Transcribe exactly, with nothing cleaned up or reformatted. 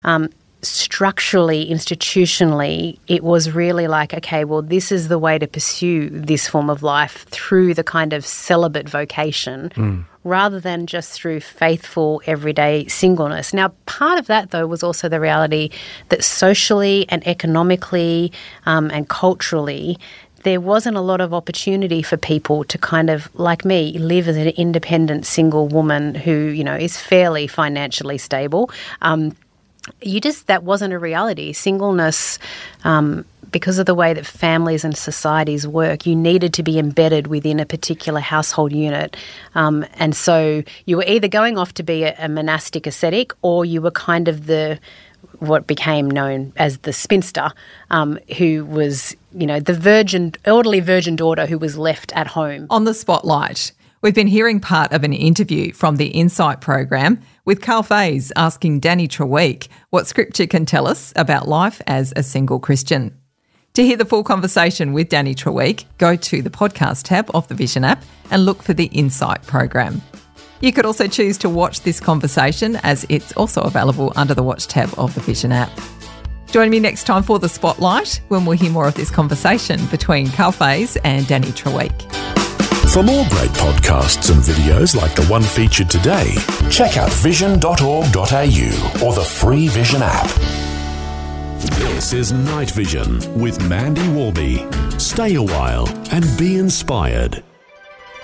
Um, structurally, institutionally, it was really like, okay, well, this is the way to pursue this form of life through the kind of celibate vocation mm. rather than just through faithful everyday singleness. Now, part of that, though, was also the reality that socially and economically um, and culturally, there wasn't a lot of opportunity for people to kind of, like me, live as an independent single woman who, you know, is fairly financially stable. Um, You just, that wasn't a reality. Singleness, um, because of the way that families and societies work, you needed to be embedded within a particular household unit. Um, and so you were either going off to be a, a monastic ascetic, or you were kind of the, what became known as the spinster, um, who was, you know, the virgin, elderly virgin daughter who was left at home. On the Spotlight, we've been hearing part of an interview from the Insight program with Carl Faze asking Danny Treweek what Scripture can tell us about life as a single Christian. To hear the full conversation with Danny Treweek, go to the podcast tab of the Vision app and look for the Insight program. You could also choose to watch this conversation, as it's also available under the Watch tab of the Vision app. Join me next time for the Spotlight, when we'll hear more of this conversation between Carl Faze and Danny Treweek. For more great podcasts and videos like the one featured today, check out vision dot org dot a u or the free Vision app. This is Night Vision with Mandy Warby. Stay a while and be inspired.